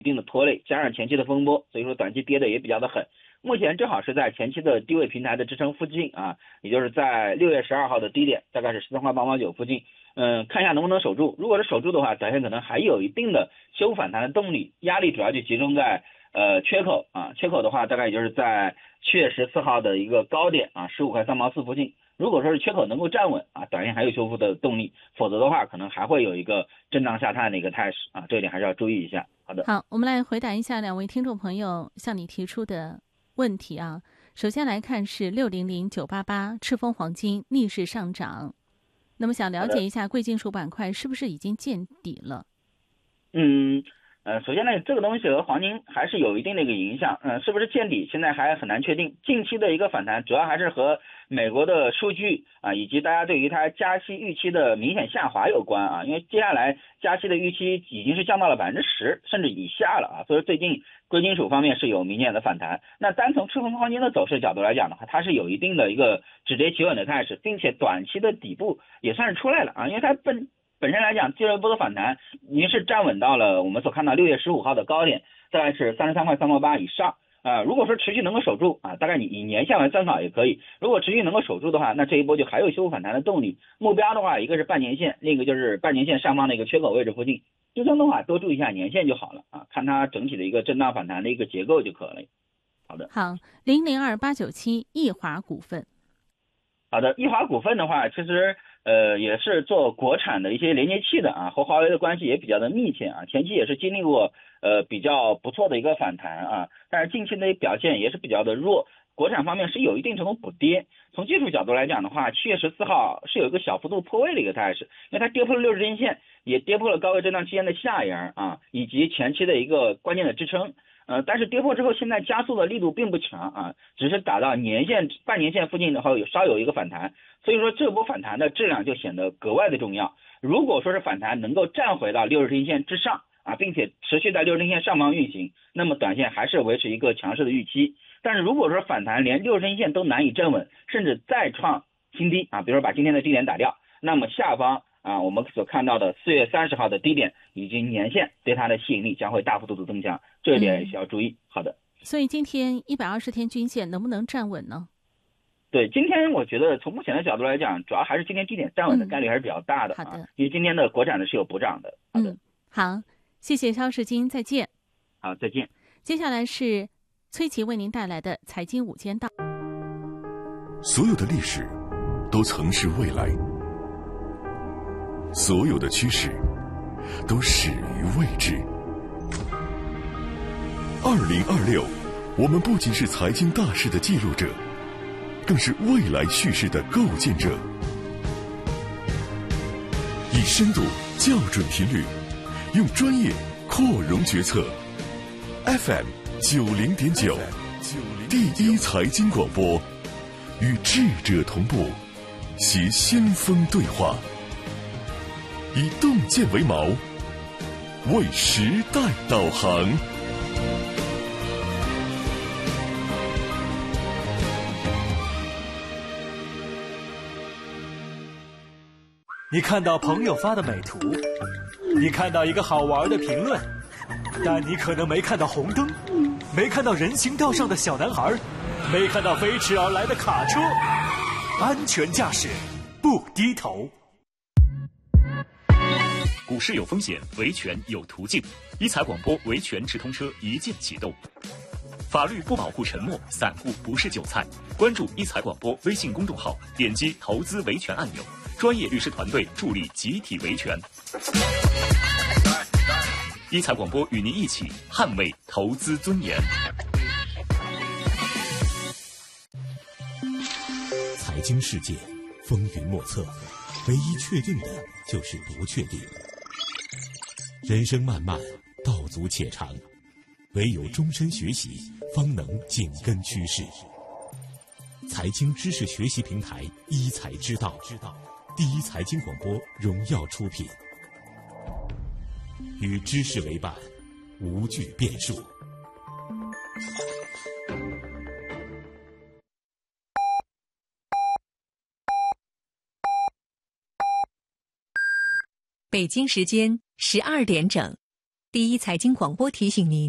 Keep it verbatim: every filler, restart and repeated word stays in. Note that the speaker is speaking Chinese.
一定的拖累，加上前期的风波，所以说短期跌的也比较的狠。目前正好是在前期的低位平台的支撑附近啊，也就是在六月十二号的低点，大概是十三块八毛九附近。嗯，看一下能不能守住。如果是守住的话，短线可能还有一定的修复反弹的动力，压力主要就集中在呃缺口啊，缺口的话大概也就是在七月十四号的一个高点啊，十五块三毛四附近。如果说是缺口能够站稳啊，短线还有修复的动力，否则的话可能还会有一个震荡下探的一个态势啊，这一点还是要注意一下。好的， 好，我们来回答一下两位听众朋友向你提出的问题啊。首先来看是六零零九八八赤峰黄金逆势上涨，那么想了解一下贵金属板块是不是已经见底了？ 嗯。呃，首先呢，这个东西和黄金还是有一定的一个影响，嗯、呃，是不是见底，现在还很难确定。近期的一个反弹，主要还是和美国的数据啊，以及大家对于它加息预期的明显下滑有关啊。因为接下来加息的预期已经是降到了百分之十甚至以下了啊，所以最近贵金属方面是有明显的反弹。那单从赤峰黄金的走势角度来讲的话，它是有一定的一个止跌企稳的态势，并且短期的底部也算是出来了啊，因为它本。本身来讲，第二波的反弹已经是站稳到了我们所看到六月十五号的高点，大概是三十三块三毛八以上啊、呃。如果说持续能够守住啊，大概你以年线来参考也可以。如果持续能够守住的话，那这一波就还有修复反弹的动力。目标的话，一个是半年线，另一个就是半年线上方的一个缺口位置附近。支撑的话，多注意一下年线就好了啊，看它整体的一个震荡反弹的一个结构就可以了。好的， 好，零零二八九七易华股份。 好的，易华股份的话，其实。呃，也是做国产的一些连接器的啊，和华为的关系也比较的密切啊，前期也是经历过呃比较不错的一个反弹啊，但是近期的表现也是比较的弱，国产方面是有一定程度补跌。从技术角度来讲的话，七月十四号是有一个小幅度破位的一个态势，因为它跌破了六十天线，也跌破了高位震荡期间的下沿啊，以及前期的一个关键的支撑。呃，但是跌破之后，现在加速的力度并不强啊，只是打到年线、半年线附近的话，有稍有一个反弹，所以说这波反弹的质量就显得格外的重要。如果说是反弹能够站回到六十天线之上啊，并且持续在六十天线上方运行，那么短线还是维持一个强势的预期。但是如果说反弹连六十天线都难以站稳，甚至再创新低啊，比如说把今天的低点打掉，那么下方啊，我们所看到的四月三十号的低点以及年线对它的吸引力将会大幅度的增强，这一点也需要注意。嗯、好的， 所以今天一百二十天均线能不能站稳呢？ 对，今天我觉得从目前的角度来讲，主要还是今天低点站稳的概率还是比较大的、啊嗯、好的，因为今天的国产的是有补涨的。好的， 嗯，好，谢谢肖世金，再见。 好，再见。 接下来是崔琦为您带来的财经五间道。 所有的历史都曾是未来，所有的趋势都始于未知。二零二六，我们不仅是财经大事的记录者，更是未来叙事的构建者。以深度校准频率，用专业扩容决策。F M 九零点九，第一财经广播，与智者同步，携先锋对话。以洞见为锚，为时代导航。 你看到朋友发的美图，你看到一个好玩的评论，但你可能没看到红灯，没看到人行道上的小男孩，没看到飞驰而来的卡车。安全驾驶，不低头。 股市有风险，维权有途径。一财广播维权直通车一键启动。法律不保护沉默，散户不是韭菜。关注一财广播微信公众号，点击投资维权按钮，专业律师团队助力集体维权。一财广播与您一起捍卫投资尊严。 财经世界风云莫测，唯一确定的就是不确定。人生漫漫，道阻且长，唯有终身学习，方能紧跟趋势。财经知识学习平台一财之道，第一财经广播荣耀出品，与知识为伴，无惧变数。 北京时间十二点整。 第一财经广播提醒您。